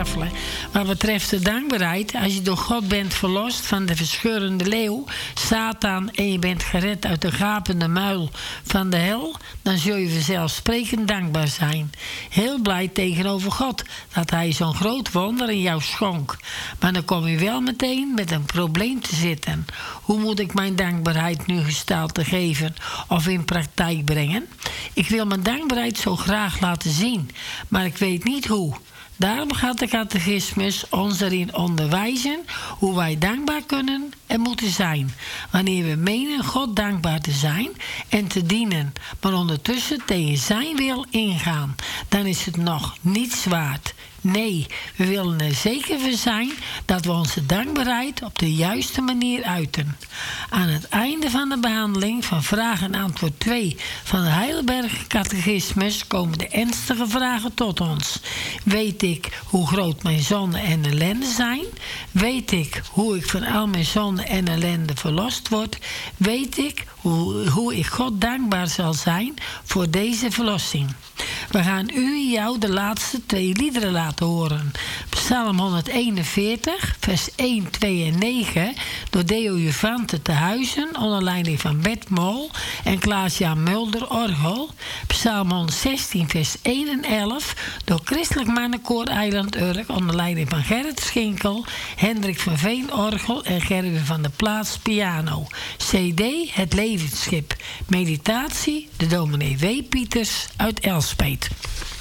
tafel. Wat betreft de dankbaarheid, als je door God bent verlost van de verscheurende leeuw, Satan, en je bent gered uit de gapende muil van de hel, dan zul je vanzelfsprekend dankbaar zijn. Heel blij tegenover God dat hij zo'n groot wonder in jou schonk. Maar dan kom je wel meteen met een probleem te zitten. Hoe moet ik mijn dankbaarheid nu gestalte geven of in praktijk brengen? Ik wil mijn dankbaarheid zo graag laten zien, maar ik weet niet hoe. Daarom gaat de catechismus ons erin onderwijzen hoe wij dankbaar kunnen en moeten zijn. Wanneer we menen God dankbaar te zijn en te dienen, maar ondertussen tegen zijn wil ingaan, dan is het nog niets waard. Nee, we willen er zeker voor zijn dat we onze dankbaarheid op de juiste manier uiten. Aan het einde van de behandeling van vraag en antwoord 2 van de Heidelberger Catechismus komen de ernstige vragen tot ons. Weet ik hoe groot mijn zonden en ellende zijn? Weet ik hoe ik van al mijn zonden en ellende verlost word? Weet ik hoe ik God dankbaar zal zijn voor deze verlossing? We gaan u en jou de laatste 2 liederen laten horen. Psalm 141, vers 1, 2 en 9... door Deo Juvante te Huizen, onder leiding van Bert Mol en Klaas-Jan Mulder, orgel. Psalm 116, vers 1 en 11... door Christelijk Mannenkoor Eiland Urk, onder leiding van Gerrit Schinkel, Hendrik van Veen, orgel en Gerwin van der Plaats, piano. CD Het Levensschip. Meditatie de dominee W. Pieters uit Elspeet.